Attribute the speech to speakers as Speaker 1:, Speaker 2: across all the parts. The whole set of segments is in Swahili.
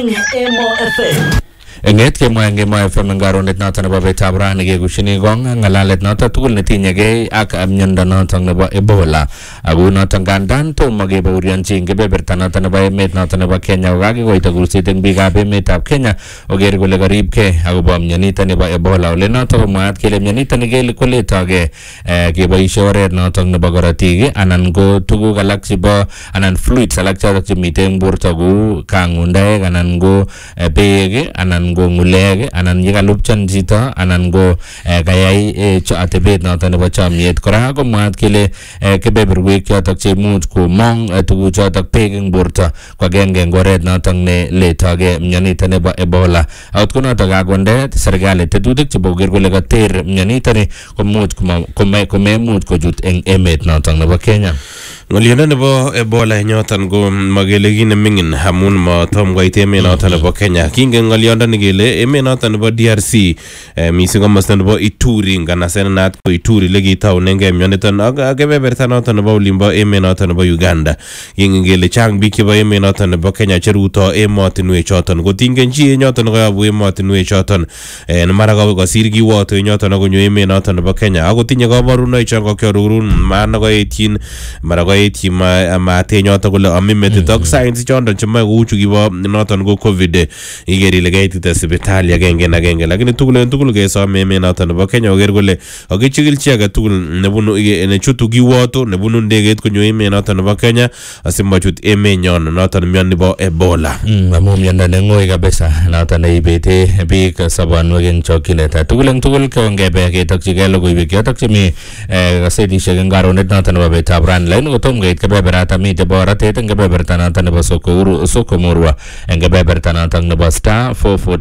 Speaker 1: eng Emo FM.
Speaker 2: Enget kemwa eng Emo FM ngaronet noton nebo betab rani kekushini gong ngalalet noton tugul netinyegei ak miondo noton nebo Ebola. Ako noton gandan tomo kebaurianchi eng kebeberta noton nebo emet noton nebo Kenya kokakikoito kurset eng biikab emetab Kenya oker kole karibkei akobo mionito nebo Ebola. Ole noton komwaat kele mionito ni koletogei keboishe oret noton nebo korotik anan ko tuguk alak chebo anan fluids alak chotok chemite eng borto kou kangundaek anan ko beek anan go ngulek anan yekalupchan chito anan go kayai atebet noton nebo chomyet. Kora komwaat kele kebeberwek chotok cheimuch komong tuguk chotok beek eng borto ko agenge eng oret noton ne letogei mionito nebo Ebola. Akot konotok kakonde serikali tetutik chebo koker kole kater mionito ni komuch komemuch kochut eng emet noton nebo Kenya.
Speaker 3: Ngoliondo nebo Ebola nyoton ko magele kit nemingin amun matom koit emet noton nebo Kenya. Kingen ngoliondo ni kele emet noton nebo DRC mising komosta nebo Ituri nganaset naat ko Ituri lekitaunengei mioniton ak kebeberta noton nebo olimbo emet noton nebo Uganda. Kingen kele chang biik chebo emet noton nebo Kenya cheruto emotinwek choton kotingen chi nyoton koyobu emotinwek choton mara kasir kiwoto nyoton akonyo emet noton nebo Kenya akotinye kabarunoik chon kakiarorun maana koetyin mara koetyi mate nyoton kole ami metit ak signs chondon chemoe kouchu kibo noton ko COVID iker ile keitite sipitali agenge lakini tugul kesome emet noton nebo Kenya oker kole kakichikil chi age tugul nebunu nechutu kiwoto nebunu ndegeit konyo emet noton nebo Kenya asimachut emenyon noton mioni nebo Ebola.
Speaker 2: Amu miondo nengoi kabisa noton neibete biik sobonwek eng chokchinet. Tugul kongebe ketokchigei logoiwek chotok chemi gazetishek eng karonet noton nebo betab rani. Lakini kotom keit kebeberata mitei borotet eng kebeberta noton nebo Sokomurwa eng kebeberta noton nebo star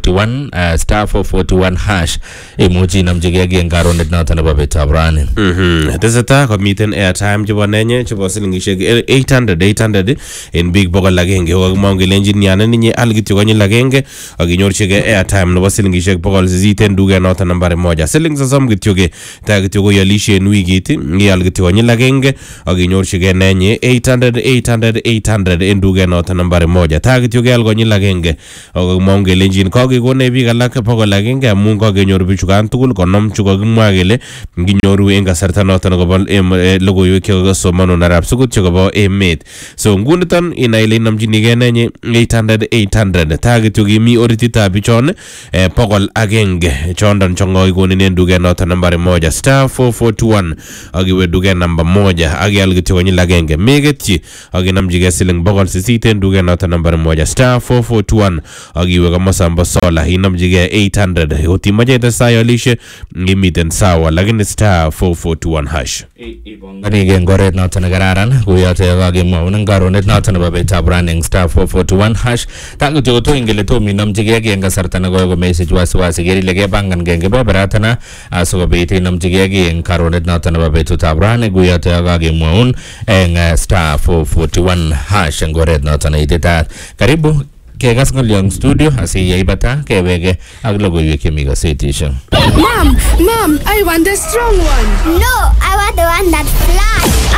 Speaker 2: 441 hash imuchi inamchigei eng karonet noton nebo betab rani.
Speaker 3: Teseta komiten airtime chebo nenye chebo silingishek 800 en biik 100 kokakimwa kelenjin yana ninyi al kityo konyil agenge akinyorchigei airtime nebo silingishek 800 en duket noton nambari 1 siling 30 kityo ta kityo koyalishe en wikit ngial kityo konyil agenge akinyorchigei nenye 800 en duket noton nambari 1 ta kityo keal konyil agenge akakimwa kelenjin kakekone biik alak 100 amun kakenyor bichu kan tugul konom chu kakimwa kele nginyoru en kasarta noton kobo logoiwek chekakasomanu arap sukut chebo emet. So nguniton inai ile inamchinigei nenye 800 ta kityo kimi orititab bichon 100 chondon chongokikonin en duket noton nambari 1 star 441 akiwe duket namba 1 akial kityo konyil agenge meketyi akinamchigei siling 800 en duket noton nambari 1 star 441 akiwe komosamba sola inamchigei 800 otimache tesai alishe ngimiten sawa lakini star 441 hash
Speaker 2: Kanige eng oret noton nekararan kuyote kakimwaun eng karonet noton nebo betab rani star 441 hash takityo kotoin kele tom inamchigei eng kasarta nekoi komesich wasiwasi ker ile kebangankei eng kebeberatana asikobit inamchigei eng karonet noton nebo betutab rani kuyote kakimwaun eng star 441 hash eng oret noton neititaat. Karibu kekas ng'olyo studio asiyeibata keweke ak logoiwek chemi gazetishek.
Speaker 4: Mom, I want the strong one.
Speaker 5: No, I want the one that flies.